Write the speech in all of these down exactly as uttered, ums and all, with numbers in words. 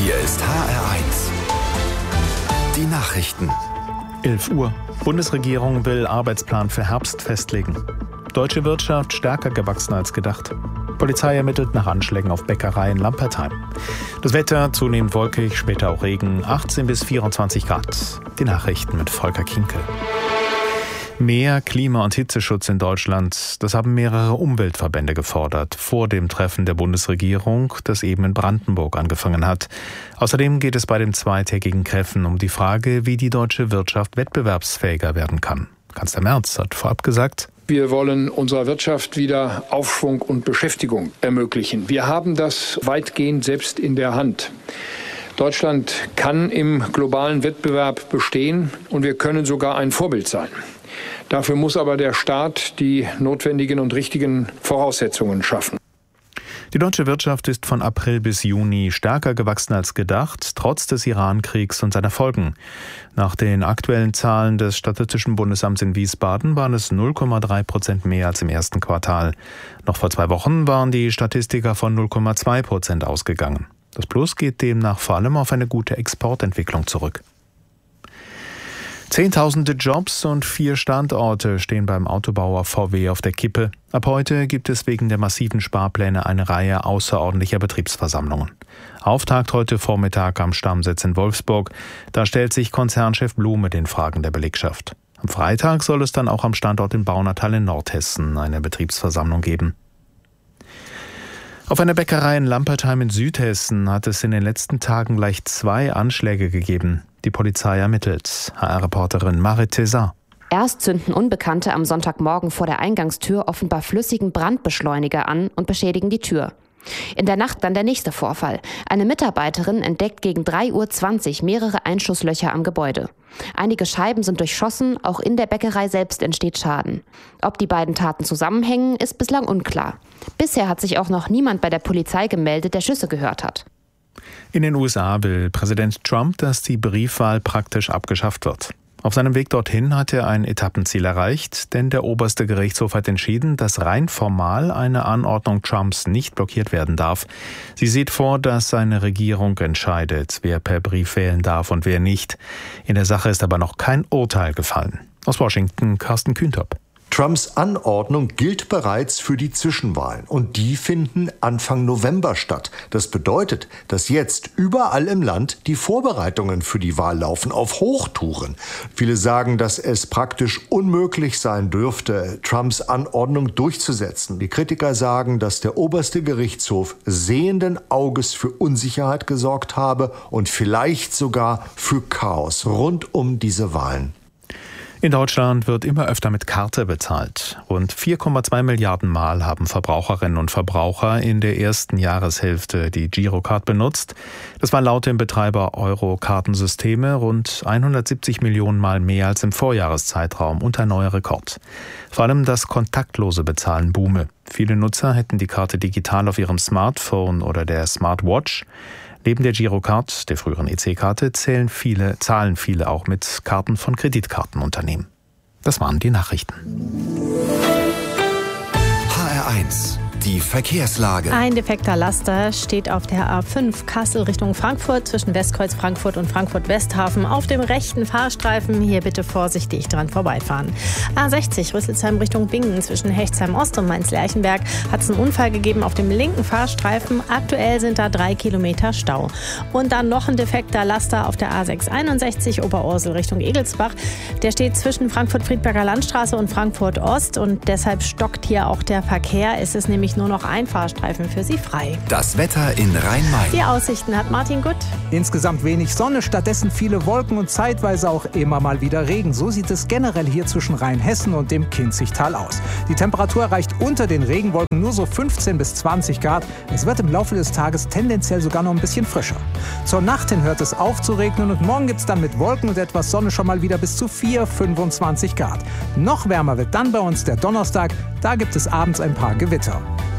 Hier ist H R eins. Die Nachrichten. elf Uhr. Bundesregierung will Arbeitsplan für Herbst festlegen. Deutsche Wirtschaft stärker gewachsen als gedacht. Polizei ermittelt nach Anschlägen auf Bäckerei in Lampertheim. Das Wetter zunehmend wolkig, später auch Regen, achtzehn bis vierundzwanzig Grad. Die Nachrichten mit Volker Kinkel. Mehr Klima- und Hitzeschutz in Deutschland, das haben mehrere Umweltverbände gefordert, vor dem Treffen der Bundesregierung, das eben in Brandenburg angefangen hat. Außerdem geht es bei dem zweitägigen Treffen um die Frage, wie die deutsche Wirtschaft wettbewerbsfähiger werden kann. Kanzler Merz hat vorab gesagt: Wir wollen unserer Wirtschaft wieder Aufschwung und Beschäftigung ermöglichen. Wir haben das weitgehend selbst in der Hand. Deutschland kann im globalen Wettbewerb bestehen und wir können sogar ein Vorbild sein. Dafür muss aber der Staat die notwendigen und richtigen Voraussetzungen schaffen. Die deutsche Wirtschaft ist von April bis Juni stärker gewachsen als gedacht, trotz des Iran-Kriegs und seiner Folgen. Nach den aktuellen Zahlen des Statistischen Bundesamts in Wiesbaden waren es null Komma drei Prozent mehr als im ersten Quartal. Noch vor zwei Wochen waren die Statistiker von null Komma zwei Prozent ausgegangen. Das Plus geht demnach vor allem auf eine gute Exportentwicklung zurück. Zehntausende Jobs und vier Standorte stehen beim Autobauer V W auf der Kippe. Ab heute gibt es wegen der massiven Sparpläne eine Reihe außerordentlicher Betriebsversammlungen. Auftakt heute Vormittag am Stammsitz in Wolfsburg. Da stellt sich Konzernchef Blume den Fragen der Belegschaft. Am Freitag soll es dann auch am Standort in Baunatal in Nordhessen eine Betriebsversammlung geben. Auf einer Bäckerei in Lampertheim in Südhessen hat es in den letzten Tagen gleich zwei Anschläge gegeben. Die Polizei ermittelt. H R-Reporterin Marit Tessar. Erst zünden Unbekannte am Sonntagmorgen vor der Eingangstür offenbar flüssigen Brandbeschleuniger an und beschädigen die Tür. In der Nacht dann der nächste Vorfall. Eine Mitarbeiterin entdeckt gegen drei Uhr zwanzig mehrere Einschusslöcher am Gebäude. Einige Scheiben sind durchschossen, auch in der Bäckerei selbst entsteht Schaden. Ob die beiden Taten zusammenhängen, ist bislang unklar. Bisher hat sich auch noch niemand bei der Polizei gemeldet, der Schüsse gehört hat. In den U S A will Präsident Trump, dass die Briefwahl praktisch abgeschafft wird. Auf seinem Weg dorthin hat er ein Etappenziel erreicht, denn der oberste Gerichtshof hat entschieden, dass rein formal eine Anordnung Trumps nicht blockiert werden darf. Sie sieht vor, dass seine Regierung entscheidet, wer per Brief wählen darf und wer nicht. In der Sache ist aber noch kein Urteil gefallen. Aus Washington, Carsten Kühntop. Trumps Anordnung gilt bereits für die Zwischenwahlen und die finden Anfang November statt. Das bedeutet, dass jetzt überall im Land die Vorbereitungen für die Wahl laufen, auf Hochtouren. Viele sagen, dass es praktisch unmöglich sein dürfte, Trumps Anordnung durchzusetzen. Die Kritiker sagen, dass der oberste Gerichtshof sehenden Auges für Unsicherheit gesorgt habe und vielleicht sogar für Chaos rund um diese Wahlen. In Deutschland wird immer öfter mit Karte bezahlt. Rund vier Komma zwei Milliarden Mal haben Verbraucherinnen und Verbraucher in der ersten Jahreshälfte die Girocard benutzt. Das war laut dem Betreiber Euro-Kartensysteme rund hundertsiebzig Millionen Mal mehr als im Vorjahreszeitraum und ein neuer Rekord. Vor allem das kontaktlose Bezahlen boome. Viele Nutzer hätten die Karte digital auf ihrem Smartphone oder der Smartwatch. Neben der Girocard, der früheren E C-Karte, zählen viele, zahlen viele auch mit Karten von Kreditkartenunternehmen. Das waren die Nachrichten. H R eins. Die Verkehrslage. Ein defekter Laster steht auf der A fünf Kassel Richtung Frankfurt zwischen Westkreuz Frankfurt und Frankfurt-Westhafen auf dem rechten Fahrstreifen. Hier bitte vorsichtig dran vorbeifahren. A sechzig Rüsselsheim Richtung Bingen zwischen Hechtsheim Ost und Mainz-Lerchenberg hat es einen Unfall gegeben auf dem linken Fahrstreifen. Aktuell sind da drei Kilometer Stau. Und dann noch ein defekter Laster auf der A sechshunderteinundsechzig Oberursel Richtung Egelsbach. Der steht zwischen Frankfurt-Friedberger Landstraße und Frankfurt-Ost und deshalb stockt hier auch der Verkehr. Es ist nämlich nur noch ein Fahrstreifen für Sie frei. Das Wetter in Rhein-Main. Die Aussichten hat Martin Gutt. Insgesamt wenig Sonne, stattdessen viele Wolken und zeitweise auch immer mal wieder Regen. So sieht es generell hier zwischen Rheinhessen und dem Kinzigtal aus. Die Temperatur erreicht unter den Regenwolken nur so fünfzehn bis zwanzig Grad. Es wird im Laufe des Tages tendenziell sogar noch ein bisschen frischer. Zur Nacht hin hört es auf zu regnen und morgen gibt es dann mit Wolken und etwas Sonne schon mal wieder bis zu vier, fünfundzwanzig Grad. Noch wärmer wird dann bei uns der Donnerstag. Da gibt es abends ein paar Gewitter.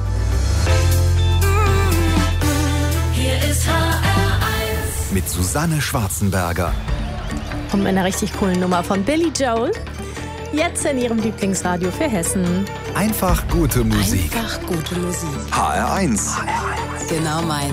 Mit Susanne Schwarzenberger. Und mit einer richtig coolen Nummer von Billy Joel. Jetzt in Ihrem Lieblingsradio für Hessen. Einfach gute Musik. Einfach gute Musik. H R eins. Genau mein.